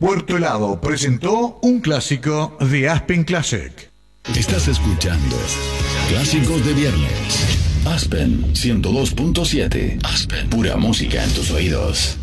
Puerto Helado presentó un clásico de Aspen Classic. Estás escuchando Clásicos de Viernes. Aspen 102.7. Aspen, pura música en tus oídos.